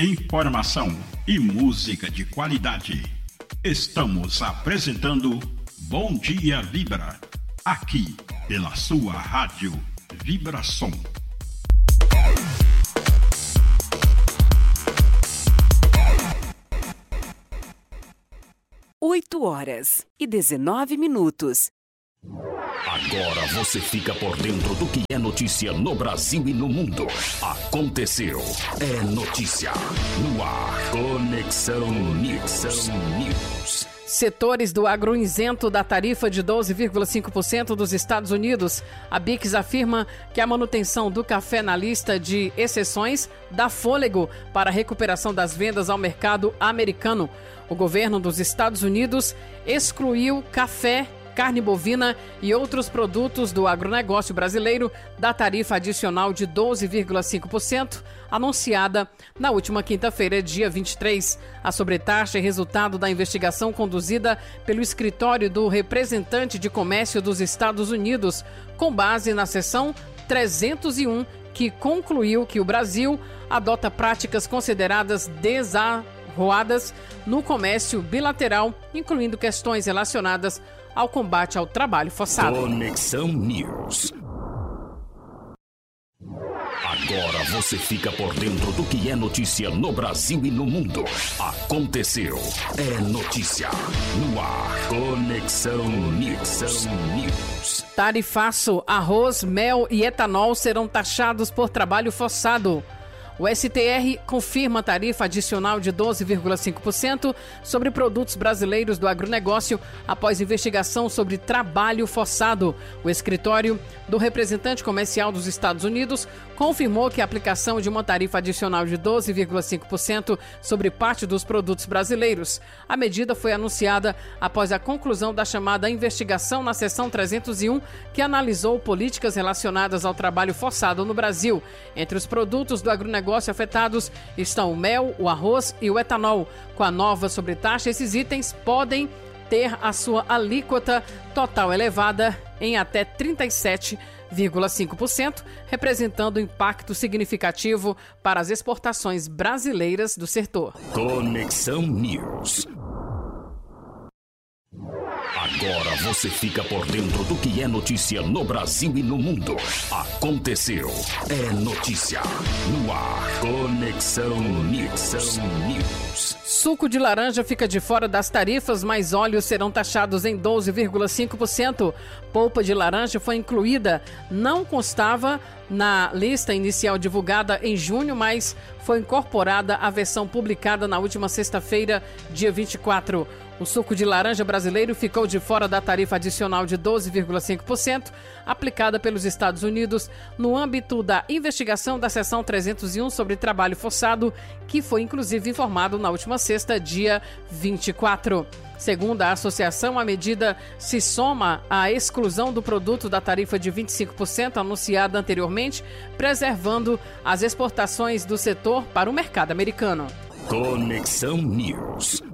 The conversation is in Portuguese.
informação e música de qualidade. Estamos apresentando Bom Dia Vibra, aqui pela sua rádio Vibração. 8h19. Agora você fica por dentro do que é notícia no Brasil e no mundo. Aconteceu. É notícia. No ar. Conexão News. Setores do agro isento da tarifa de 12,5% dos Estados Unidos. A BICS afirma que a manutenção do café na lista de exceções dá fôlego para a recuperação das vendas ao mercado americano. O governo dos Estados Unidos excluiu café, carne bovina e outros produtos do agronegócio brasileiro da tarifa adicional de 12,5%, anunciada na última quinta-feira, dia 23. A sobretaxa é resultado da investigação conduzida pelo Escritório do Representante de Comércio dos Estados Unidos, com base na seção 301, que concluiu que o Brasil adota práticas consideradas desarroadas no comércio bilateral, incluindo questões relacionadas ao combate ao trabalho forçado. Conexão News. Agora você fica por dentro do que é notícia no Brasil e no mundo. Aconteceu. É notícia. No ar. Conexão News. Tarifaço, arroz, mel e etanol serão taxados por trabalho forçado. O STR confirma a tarifa adicional de 12,5% sobre produtos brasileiros do agronegócio após investigação sobre trabalho forçado. O escritório do representante comercial dos Estados Unidos confirmou que a aplicação de uma tarifa adicional de 12,5% sobre parte dos produtos brasileiros. A medida foi anunciada após a conclusão da chamada investigação na seção 301, que analisou políticas relacionadas ao trabalho forçado no Brasil. Entre os produtos do agronegócio afetados estão o mel, o arroz e o etanol. Com a nova sobretaxa, esses itens podem ter a sua alíquota total elevada em até 37,5%, representando impacto significativo para as exportações brasileiras do setor. Conexão News. Agora você fica por dentro do que é notícia no Brasil e no mundo. Aconteceu. É notícia. No ar. Conexão News. Suco de laranja fica de fora das tarifas, mas óleos serão taxados em 12,5%. Polpa de laranja foi incluída. Não constava na lista inicial divulgada em junho, mas foi incorporada à versão publicada na última sexta-feira, dia 24. O suco de laranja brasileiro ficou de fora da tarifa adicional de 12,5% aplicada pelos Estados Unidos no âmbito da investigação da seção 301 sobre trabalho forçado, que foi inclusive informado na última sexta, dia 24. Segundo a associação, a medida se soma à exclusão do produto da tarifa de 25% anunciada anteriormente, preservando as exportações do setor para o mercado americano. Conexão News.